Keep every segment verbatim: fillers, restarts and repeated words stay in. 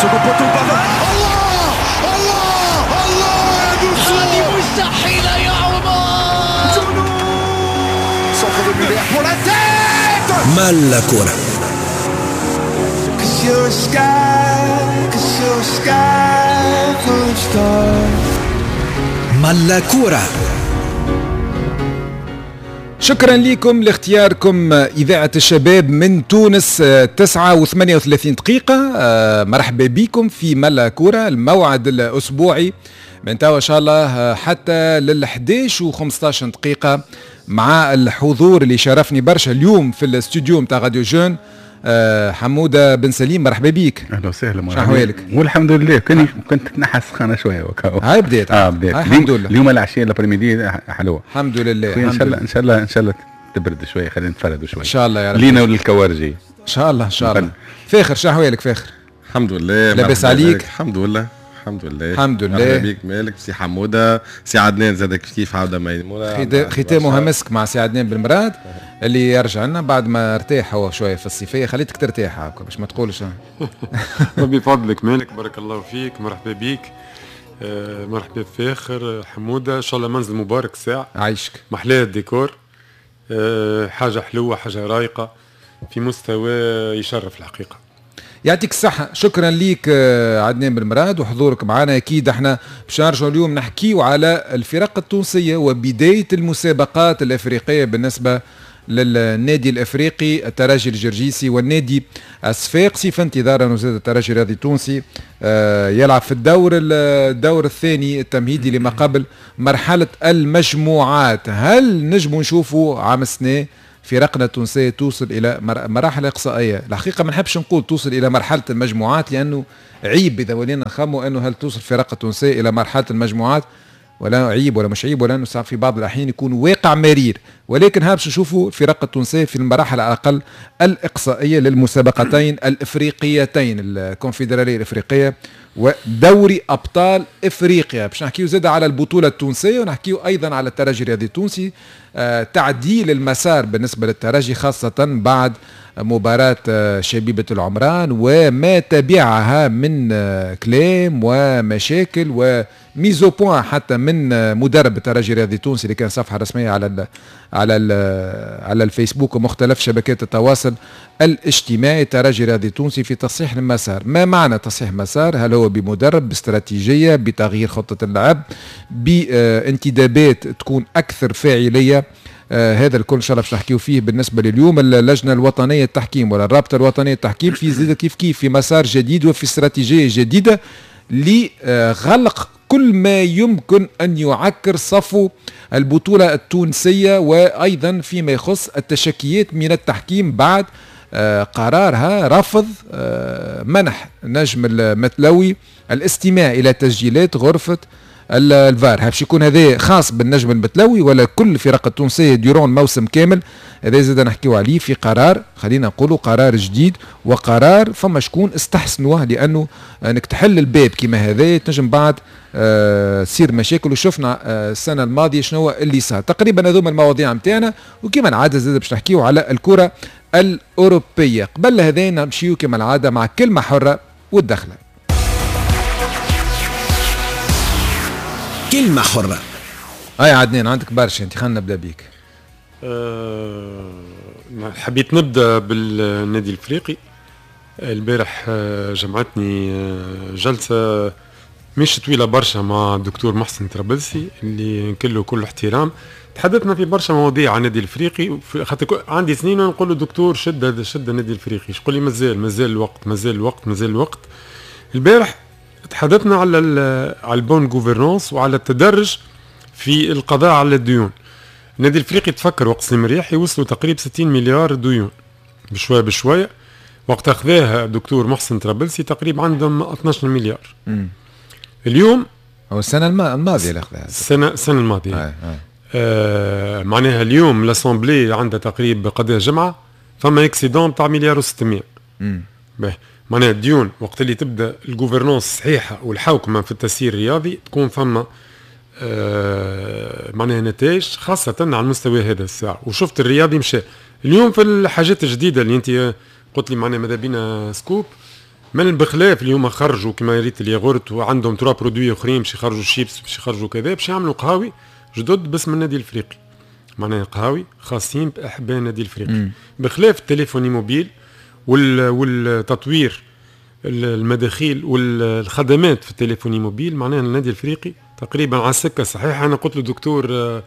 second poteau Pavard. الله الله الله هذه مستحيلة يا عمر. Centre de Muller pour la tête. مال كورة. Cause you're a sky, cause you're a sky full of stars. مال كورة. شكرا لكم لاختياركم إذاعة الشباب من تونس. تسعة وثمانية وثلاثين دقيقة. مرحبا بكم في ملا كورة، الموعد الأسبوعي من توا إن شاء الله حتى للحداش وخمسطاش دقيقة، مع الحضور اللي شرفني برشا اليوم في الاستوديو متاع راديو جون. أه حمودة بن سليم، مرحبا بيك. اهلا وسهلا. شنو احوالك؟ والحمد لله. كنت كنت نحس خانه شويه وكاو. هاي بديت. اه بديت الحمد لله. اليوم العشيه الابريميدي حلوه الحمد لله. ان شاء الله ان شاء الله ان شاء الله تبرد شويه، خلينا نتفردوا شويه ان شاء الله يا رب. لينا وللكوارجي ان شاء الله ان شاء الله. فاخر شنو احوالك فاخر؟ الحمد لله. لاباس عليك؟ الحمد لله الحمد لله الحمد لله. مرحبا بيك مالك سي حموده سي عدنان زاد كيف عاوده ميمونه. ختامه مسك مع سي عدنان بن مراد اللي يرجع لنا بعد ما ارتاح هو شويه في الصيفيه. خليتك ترتاح هكا باش ما تقولش. بفضلك مالك، بارك الله فيك، مرحبا بيك. آه مرحبا فاخر حموده، ان شاء الله منزل مبارك ساعه عايشك. محلاه الديكور. آه حاجه حلوه، حاجه رايقه في مستوى يشرف الحقيقه. يعطيك الصحة. شكرا ليك عدنان بن مراد وحضورك معنا. أكيد احنا باش نرجعوا اليوم نحكيو على الفرق التونسية وبداية المسابقات الأفريقية بالنسبة للنادي الأفريقي الترجي الجرجيسي والنادي الصفاقسي، في انتظار أنه زاد الترجي الرياضي التونسي يلعب في الدور الدور الثاني التمهيدي لما قبل مرحلة المجموعات. هل نجموا نشوفوا عام السنة فرقنا التونسية توصل إلى مراحل إقصائية؟ الحقيقة ما نحبش نقول توصل إلى مرحلة المجموعات، لأنه عيب إذا ولينا نخمو أنه هل توصل فرقة التونسية إلى مرحلة المجموعات، ولا عيب ولا مش عيب، ولا أنه في بعض الأحيان يكون واقع مرير. ولكن هابش نشوفوا الفرقة التونسية في المراحل على الأقل الإقصائية للمسابقتين الإفريقيتين، الكونفدرالية الإفريقية ودوري أبطال إفريقيا. باش نحكيو زاد على البطولة التونسية ونحكيو أيضا على الترجي الرياضي التونسي. آه تعديل المسار بالنسبة للترجي خاصة بعد مباراة آه شبيبة العمران وما تبعها من آه كلام ومشاكل وميزو بوان حتى من آه مدرب الترجي الرياضي التونسي اللي كان صفحة رسمية على ال على ال على الفيسبوك ومختلف شبكات التواصل الاجتماعي. الترجي الرياضي التونسي في تصحيح المسار. ما معنى تصحيح مسار؟ هل هو بمدرب، باستراتيجية، بتغيير خطة اللعب، بانتدابات تكون أكثر فاعلية؟ آه هذا الكل ان شاء الله باش نحكيو فيه بالنسبه لليوم. اللجنه الوطنيه للتحكيم ولا الرابطه الوطنيه للتحكيم في زيادة كيف كيف في مسار جديد وفي استراتيجيه جديده لغلق كل ما يمكن ان يعكر صفو البطوله التونسيه، وايضا فيما يخص التشكيات من التحكيم بعد آه قرارها رفض آه منح نجم المتلوي الاستماع الى تسجيلات غرفه الفار. باش يكون هذا خاص بالنجم المتلوي ولا كل فرق التونسيه ديرون موسم كامل؟ هذا زاد نحكيو عليه في قرار، خلينا نقولوا قرار جديد وقرار فما شكون استحسنوه، لانه انك تحل الباب كما هذا تنجم بعد آه تصير مشاكل. وشفنا آه السنه الماضيه شنو اللي صار. تقريبا هذوما المواضيع نتاعنا، وكما العاده زاد باش نحكيو على الكره الاوروبيه. قبل هذا نمشيو كما العاده مع كلمه حره والدخله. كلمة حرة. هاي عدنان عندك برشا انت، خلينا نبدا بيك. أه حبيت نبدا بالنادي الافريقي. البارح جمعتني جلسه مش طويله برشا مع الدكتور محسن طرابلسي اللي نكله كل احترام. تحدثنا في برشا مواضيع عن النادي الافريقي، خاطر عندي سنين ونقول له دكتور شد شد النادي الافريقي، يقول لي مازال مازال الوقت مازال الوقت مازال الوقت. البارح تحدثنا على على البون غوفرنانس وعلى التدرج في القضاء على الديون. النادي الافريقي تفكر وقت سليم رياحي وصلوا تقريبا ستين مليار ديون بشويه بشويه. وقت اخذاها الدكتور محسن طرابلسي تقريبا عندهم اثناش مليار. مم. اليوم هو السنه الماضيه اللي اخذها السنه السنه الماضيه. آه آه. آه معناها اليوم الاسامبلي عندها تقريبا قضاء جمعه فما اكسيدون تاع مليار وستمية. باهي معناها الديون وقت اللي تبدا الجوفرنانس صحيحه والحوكمه في التسيير الرياضي تكون فما آه معناها نتائج خاصه على المستوى هذا الساعه. وشفت الرياضي مشى اليوم في الحاجات الجديده اللي انت قلت لي معناها ماذا بينا سكوب. من بخلاف اليوم خرجوا كما ريت الياغورت وعندهم ترا برودوي اخرين باش يخرجوا شيبس باش يخرجوا كذا باش يعملوا قهاوي جدد باسم النادي الافريقي. معناها قهاوي خاصين باحباء النادي الافريقي مم. بخلاف التليفوني موبيل والتطوير المداخيل والخدمات في التليفوني موبيل. معناها النادي الافريقي تقريبا على السكه صحيح. انا قلت له دكتور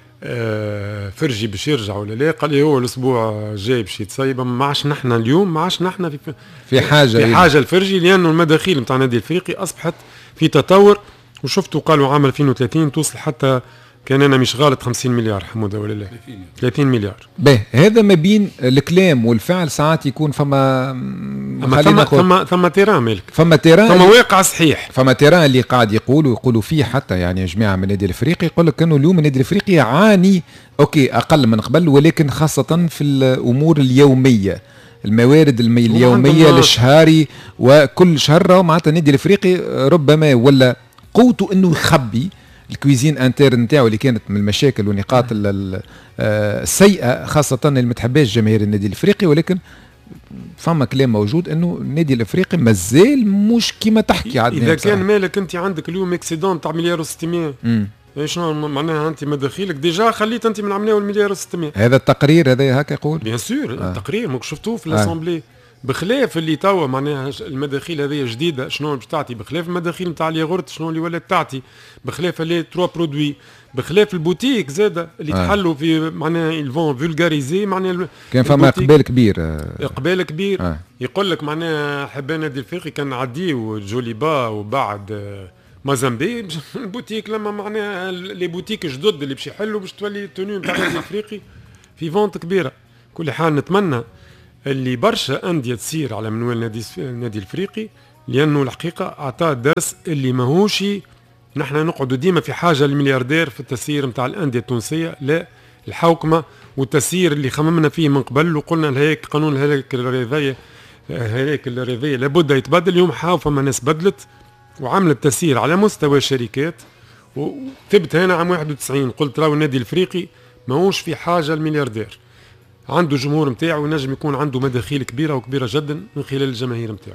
فرجي باش يرجع ولا لا، قال لي هو الاسبوع الجاي باش يتصيب. ما عادش نحن اليوم ما عادش نحن في في حاجه في حاجه الفرجي، لانه المداخيل نتاع النادي الافريقي اصبحت في تطور. وشفتوا قالوا عام ألفين وثلاثين توصل حتى كان انا مش غالط خمسين مليار حموده ولا لا ثلاثين مليار. باهي هذا ما بين الكلام والفعل ساعات يكون فما ثم ثم ثم تيران مالك فما تيران ثم واقع صحيح. فما تيران اللي قاعد يقولوا يقولوا فيه حتى يعني يا جماعه من النادي الافريقي يقول لك انه اليوم النادي الافريقي يعاني اوكي اقل من قبل، ولكن خاصه في الامور اليوميه الموارد اليوميه للشهاري وكل شهر. معناتها النادي الافريقي ربما ولا قوته انه يخبي الكويزين انتر نتاعو اللي كانت من المشاكل والنقاط السيئه خاصه اللي ما تحبهاش جماهير النادي الافريقي، ولكن فما كلام موجود انه النادي الافريقي مازال مش كيما تحكي عدنان. اذا كان مالك انت عندك اليوم اكسيدون تاع مليار وستمية شنو معناها انت مداخيلك ديجا خليت انت من عمليه المليار وستمية. هذا التقرير هذا هكا يقول بيان سور آه. التقرير ماك شفتوه في الاسامبلي آه. بخلاف اللي توا معناها المداخيل هذه جديده شنو باش تعطي، بخلاف المداخيل نتاع الياغورت شنو اللي ولات تعطي، بخلاف اللي تروا برودوي، بخلاف البوتيك زاده اللي آه. تحلوا في معناها الفون فولغاريزي. معناها كان فما اقبال كبير اقبال كبير آه. يقول لك معناها حبان النادي الافريقي كان نعديو جوليبا وبعد مازامبي البوتيك لما معناها لي بوتيك جدد اللي باش يحلوا باش تولي التونيو نتاع النادي الافريقي في فونت كبيره. كل حال نتمنى اللي برشا أندية تصير على منوال النادي النادي الافريقي، لانه الحقيقه اعطى درس اللي ماهوش نحن نقعدوا ديما في حاجه للملياردير في التسيير نتاع الانديه التونسيه، لا الحوكمه والتسيير اللي خممنا فيه من قبل وقلنا الهيك قانون الهيكل الرياضيه الهيكل الرياضيه لابد يتبدل. اليوم حاول فما ناس بدلت وعملت تسيير على مستوى الشركات. وثبت هنا عام واحد وتسعين قلت راهو النادي الافريقي ماهوش في حاجه للملياردير، عنده جمهور نتاعو ونجم يكون عنده مداخيل كبيره وكبيره جدا من خلال الجماهير نتاعو.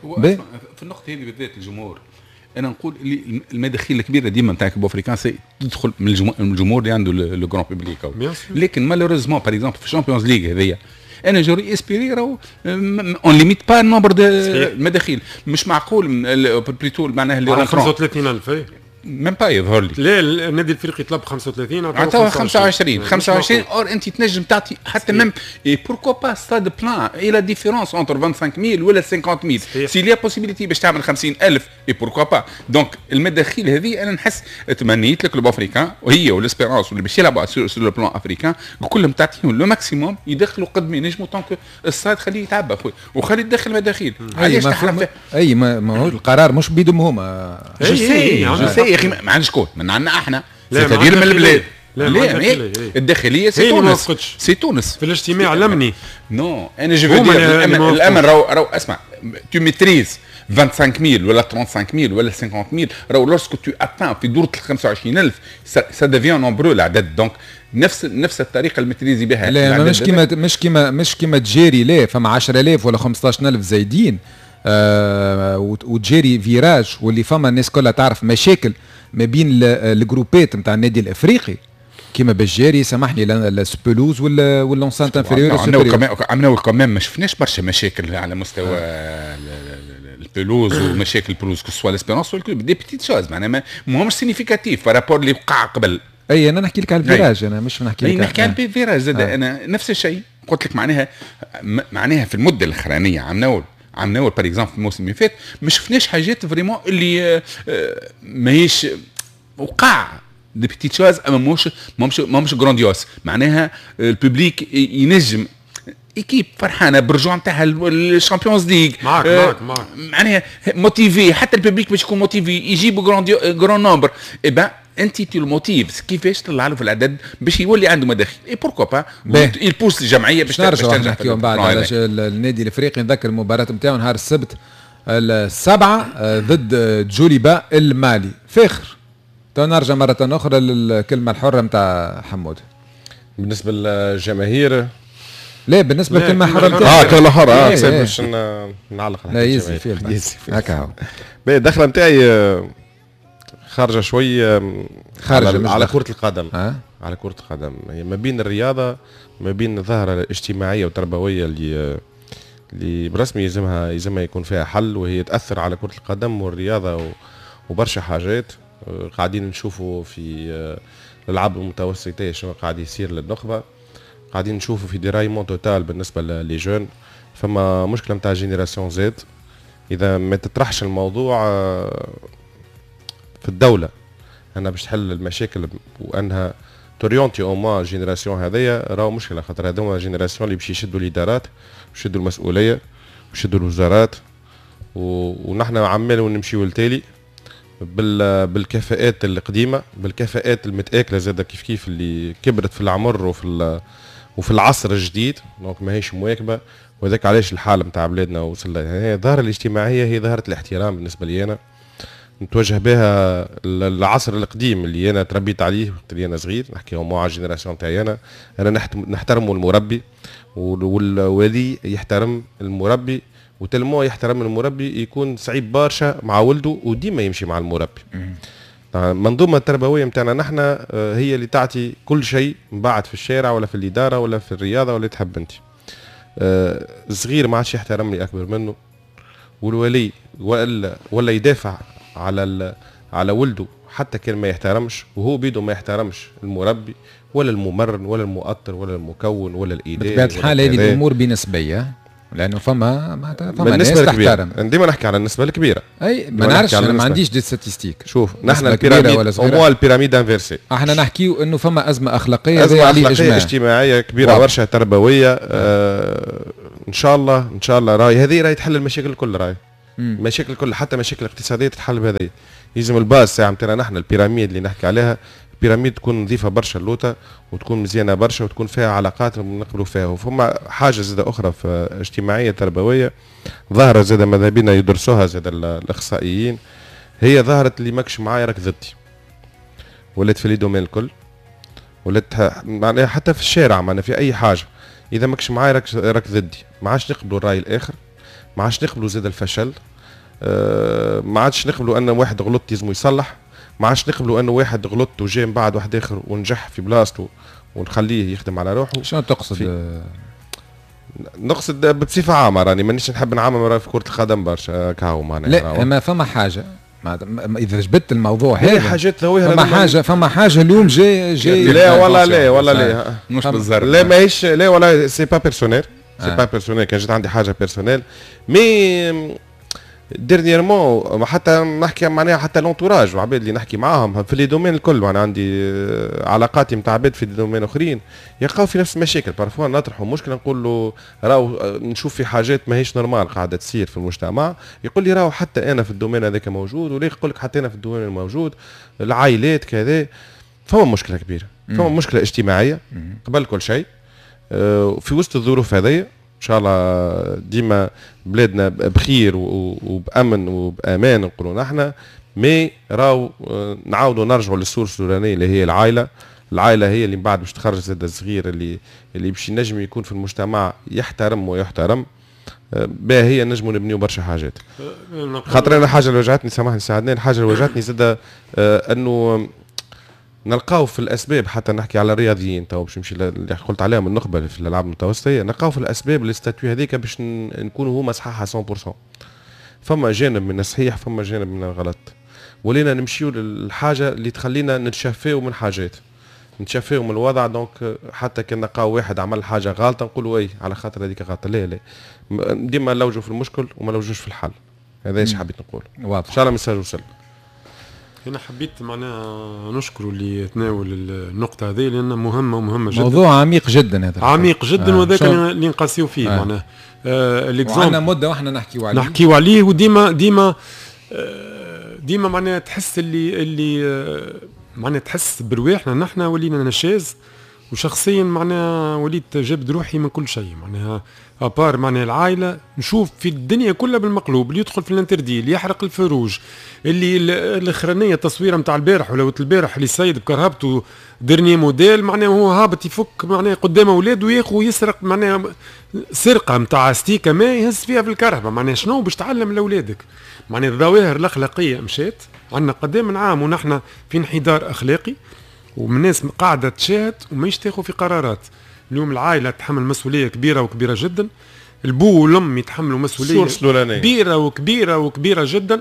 في النقطه هذه بالذات الجمهور انا نقول اللي المداخيل الكبيره ديما نتاع كوب افريكان سي تدخل من الجمهور اللي عنده لو غران بوبليك. لكن مالوريزمون باغ اكزومبل في الشامبيونز ليغ هذيا انا جوري اسبيري راهو اون ليميت با النمبر دو المداخيل. مش معقول بليتو معناها اللي خمسة وثلاثين ألف من با يظهر لي لا النادي الافريقي طلب خمسة وثلاثين عطاوه خمسة وعشرين خمسة وعشرين اور انت تنجم تعطي حتى ميم اي بوركو با ستاد بلان اي لا ديفيرونس انتر خمسة وعشرين ألف ولا خمسين ألف سي ليا بوسيبيليتي باش تعمل خمسين ألف اي بوركو با. دونك المداخيل هذه انا نحس تمنيت لك لو افريكان وهي والاسبيرونس واللي باش يلعبوا سور لو بلان افريكان كلهم تعطيهم لو ماكسيموم يدخلوا قد ما ينجموا طونك الستاد خليه يتعبى خويا وخلي تدخل مداخيل. علاش ما اي ما هو القرار مش بيدهم هما جو سي جو سي يا اخي ما عندناش كود من عندنا احنا ستادير من البلاد. لا لا الداخليه سي تونس سي تونس في الاجتماع الامني نو انا جو فو الامن الامن راهو راهو اسمع تو ميتريز خمسة وعشرين ألف ولا خمسة وثلاثين ألف ولا خمسين ألف راهو لورسكو تو اتان في دورة خمسة وعشرين ألف سا ديفيان نومبرو العدد. دونك نفس نفس الطريقه اللي متريزي بها لا مش كيما مش كيما مش كيما تجاري لا فما عشرة آلاف ولا خمسطاش ألف زايدين آه وتجاري فيراج واللي فما الناس كلها تعرف مشاكل ما بين الجروبات نتاع النادي الافريقي كيما بالجاري سامحني السبلوز ولا ولا انسانت انفيريور عملنا كمان ما شفناش برشا مشاكل على مستوى البلوز ومشاكل البلوز كسوا لاسبيرونس والكلوب دي بيتيت شوز معناها ما همش سينيفيكاتيف بارابور اللي وقع قبل. اي انا نحكي لك على الفيراج انا مش نحكي لك نحكي على الفيراج زاد آه. انا نفس الشيء قلت لك معناها معناها في المده الاخرانيه عملنا عملنا باغ اكزومبل في الموسم اللي فات ما شفناش حاجات فريمون اللي ماهيش وقع دي بيتيت شوز اما مش مش مش جرانديوس معناها الببليك ينجم ايكيب فرحانه بالرجوع نتاعها الشامبيونز ليغ معك معك معك معناها موتيفي حتى الببليك باش يكون موتيفي يجيبوا جرانديو جران نومبر اي بان انت تي الموتيف كيفاش طلع له في العدد باش يولي عنده مداخيل اي بوركو با يبوس الجمعيه باش ترجع نحكيو بعد على النادي الافريقي. نذكر المباراه نتاعو نهار السبت السبعه ضد جوليبا المالي. فاخر نرجع مرة أخرى للكلمة الحرة متاع حمود. بالنسبة للجماهير لا بالنسبه لكلمه حرة اه كلمه حرة اه إيه، إيه. باش نعلق على لا يزي فيه البحث. هكا هو باهي الدخله نتاعي آه، خارجه شوي آه، خارجة على, مش على داخل. كرة القدم ها على كرة القدم هي ما بين الرياضة ما بين الظاهرة الاجتماعية والتربوية اللي اللي برسمي يلزمها يلزمها يكون فيها حل وهي تأثر على كرة القدم والرياضة و- وبرشا حاجات آه، قاعدين نشوفوا في آه، الألعاب المتوسطية شنو قاعد يصير للنخبة قاعدين نشوفوا في ديرايمون توتال بالنسبة لي جون فما مشكلة متاع جينيراسيون زاد إذا ما تطرحش الموضوع آه، في الدولة أنها باش تحل المشاكل وأنها توريونتي او ما جينيراسيون هذيا راهو مشكله خاطر هذوما جينيراسيون اللي باش يشدوا الادارات ويشدوا المسؤوليه ويشدوا الوزارات و... ونحن عمال ونمشيو للتالي بال... بالكفاءات القديمه بالكفاءات المتاكله زاده كيف كيف اللي كبرت في العمر وفي ال... وفي العصر الجديد دونك ماهيش مواكبه وذاك علاش الحاله نتاع بلادنا وصل لها هي الظاهره الاجتماعيه هي ظاهره الاحترام بالنسبه لي انا نتوجه بها العصر القديم اللي انا تربيت عليه وقت اللي انا صغير نحكي مع الجينيراسيون تاعي انا انا نحترم المربي والولي يحترم المربي وتلمو يحترم المربي يكون سعيد برشا مع ولده وديما يمشي مع المربي المنظومه التربويه نتاعنا نحن هي اللي تعطي كل شيء من بعد في الشارع ولا في الاداره ولا في الرياضه ولا تحب انت الصغير ما عادش يحترم اللي اكبر منه والولي ولا ولا يدافع على على ولده حتى كان ما يحترمش وهو بيده ما يحترمش المربي ولا الممرن ولا المؤطر ولا المكون ولا الإداري بطبيعة الحال هذه الأمور بنسبية لأنه فما ما فما ناس تحترم ديما نحكي على النسبة الكبيرة أي ما نعرفش أنا ما عنديش دي ستاتيستيك شوف نحن البيراميد هو البيراميد انفيرسي احنا نحكيو إنه فما أزمة أخلاقية أزمة أخلاقية اجتماعية كبيرة برشا تربوية آه إن شاء الله إن شاء الله راي هذه راي تحل المشاكل الكل راي مشاكل الكل حتى مشاكل اقتصاديه تتحل بهذه يلزم الباس ساعه نتاعنا نحن البيراميد اللي نحكي عليها البيراميد تكون نظيفه برشا اللوطه وتكون مزيانه برشا وتكون فيها علاقات نقبلوا فيها وفما حاجه زاده اخرى في اجتماعيه تربويه ظاهره زاده ماذا بينا يدرسوها زاده الاخصائيين هي ظاهره اللي ماكش معايا راك ضدي ولات في لي دومين الكل ولات معناها حتى في الشارع معناها في اي حاجه اذا ماكش معايا راك راك ضدي ما عادش نقبلوا الراي الاخر ما عادش نقبلوا زاد الفشل أه ما عادش نقبلوا ان واحد غلط يلزمو يصلح ما عادش نقبلوا ان واحد غلط وجاء من بعد واحد اخر ونجح في بلاصتو ونخليه يخدم على روحه. شنو تقصد؟ نقصد بصفه عامه راني مانيش نحب نعمم في كره القدم برشا كاو معناها لا ما فما حاجه ما اذا جبت الموضوع هذا حاجات ظواهر فما حاجه فما حاجه اليوم جاي جاي لا ولا لا ولا لا مش بالزرب لا ماهيش لا ولا سي با بيرسونيل سي با بيرسونيل كان جات عندي حاجه بيرسونيل مي ديرنييرمون حتى نحكي معناها حتى لونتوراج وعباد اللي نحكي معاهم في لي دومين الكل وانا عندي علاقاتي متاع عباد في دومين اخرين يلقاو في نفس المشاكل بارفوا نطرحوا مشكله نقول له راهو نشوف في حاجات ماهيش نورمال قاعده تصير في المجتمع يقول لي راهو حتى انا في الدومين هذاك موجود وليه يقول لك حتى انا في الدومين الموجود العائلات كذا فما مشكله كبيره فما مشكله اجتماعيه قبل كل شيء في وسط الظروف هذه ان شاء الله ديما بلادنا بخير وبامن وبامان نقولوا نحن مي راو نعاودوا نرجعوا للسورس الاولانيه اللي هي العائله العائله هي اللي من بعد باش تخرج زاد الصغير اللي اللي باش ينجم يكون في المجتمع يحترم ويحترم بها هي نجموا نبنيو برشا حاجات خاطر انا الحاجه اللي وجعتني سامحني ساعدني الحاجه اللي وجعتني زاد انه نلقاو في الاسباب حتى نحكي على الرياضيين تو باش نمشي اللي قلت عليهم النخبه في الالعاب المتوسطيه نلقاو في الاسباب الاستاتيو هذيك باش نكونوا هما صحاحه مية بالمية فما جانب من الصحيح فما جانب من الغلط ولينا نمشيو للحاجه اللي تخلينا نتشافيو من حاجات نتشافيو من الوضع دونك حتى كان نلقاو واحد عمل حاجه غلطه نقولوا اي على خاطر هذيك غلطه لا لا ديما نلوجوا في المشكل وما نلوجوش في الحل هذا ايش حبيت نقول واضح ان شاء الله المساج وصل. أنا حبيت معناها نشكر اللي تناول النقطة هذه لأنها مهمة ومهمة جدا. موضوع عميق جدا هذا. عميق جدا آه. وذاك اللي نقاسيو فيه آه. معناها. آه وعندنا مدة واحنا نحكيو عليه. نحكيو عليه وديما ديما آه ديما معناها تحس اللي اللي آه معناها تحس برواحنا نحن ولينا نشاز وشخصيا معناها وليت جبد روحي من كل شيء معناها ابار معناها العائله نشوف في الدنيا كلها بالمقلوب، اللي يدخل في الانتردي اللي يحرق الفروج، اللي الاخرانيه التصويره نتاع البارح ولا البارح اللي سيد بكرهبته درني موديل معناها هو هابط يفك معناها قدام اولاده وياخذ ويسرق معناها سرقه نتاع ستيكه ما يهز فيها في الكرهبه. معناها شنو باش تعلم لاولادك؟ معناها الظواهر الاخلاقيه مشات عندنا قدام من عام ونحن في انحدار اخلاقي ومن الناس قاعده تشاهد وماش تاخذ في قرارات. اليوم العائله تحمل مسؤوليه كبيره وكبيره جدا، البو والام يتحملوا مسؤوليه كبيره وكبيره وكبيره جدا،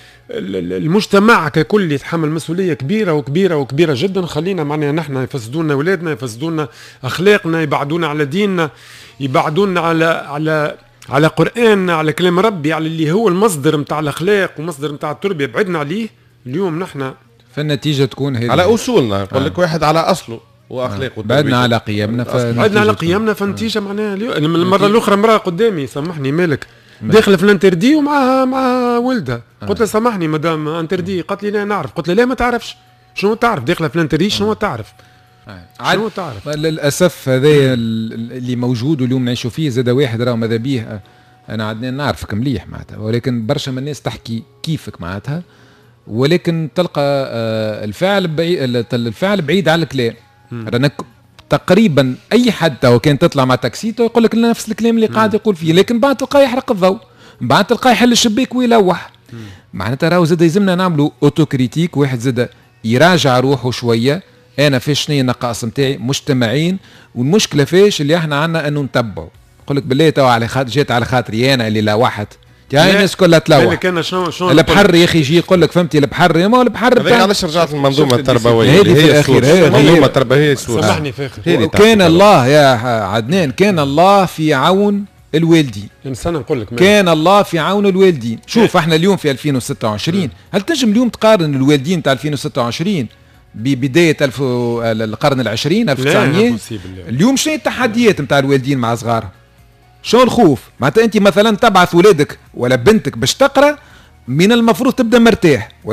المجتمع ككل يتحمل مسؤوليه كبيره وكبيره وكبيره جدا. خلينا معناها نحن يفسدونا اولادنا، يفسدونا اخلاقنا، يبعدونا على ديننا، يبعدونا على على على قراننا، على كلام ربي، على اللي هو المصدر نتاع الاخلاق ومصدر نتاع التربيه، بعدنا عليه. اليوم نحن فالنتيجه تكون هي على اصولنا، يقول لك واحد على اصله واخلاقه، بعدنا على قيمنا، بعدنا على قيمنا. فالنتيجه معناها المره الاخرى امراه قدامي سامحني مالك داخله في الانتردي ومعها مع ولدها، قلت لها سامحني مدام انتردي، قالت لي لا نعرف، قلت لها لا ما تعرفش. شنو تعرف داخله في الانتردي؟ شنو تعرف؟ شنو تعرف؟ للاسف هذا اللي موجود واليوم نعيشوا فيه. زاد واحد راه ماذا بيه انا عدنان نعرفك مليح معناتها، ولكن برشا من الناس تحكي كيفك معناتها، ولكن تلقى الفعل بعيد، الفعل بعيد على الكلام. رانا تقريبا اي حد تو كان تطلع مع تاكسي يقول لك نفس الكلام اللي قاعد يقول فيه، لكن بعد تلقاه يحرق الضوء، بعد تلقاه يحل الشباك ويلوح. معناتها راهو زاد يلزمنا نعملوا اوتوكريتيك، واحد زاد يراجع روحه شويه، انا فاش شنو النقائص نتاعي مجتمعين، والمشكله فاش اللي احنا عندنا انه نتبعوا. يقول لك بالله تو على خاطر جات على خاطري انا اللي لوحت، يعني الناس كلها تلوح. البحر يا اخي يجي يقول لك فهمتي البحر، ما البحر هذا علاش رجعت المنظومه التربويه هذه في الاخير، هذه المنظومه التربويه. سامحني فاخر، كان الله يا عدنان، كان الله في عون الوالدين. انسان نقول لك كان الله في عون الوالدين. شوف احنا اليوم في ألفين وستة وعشرين، هل تنجم اليوم تقارن الوالدين تاع ألفين وستة وعشرين ببدايه الف القرن العشرين ألف وتسعمية؟ اليوم شنو التحديات نتاع الوالدين مع صغارهم؟ شو الخوف؟ معناتها انت مثلا تبعث ولادك ولا بنتك باش تقرا، من المفروض تبدا مرتاح.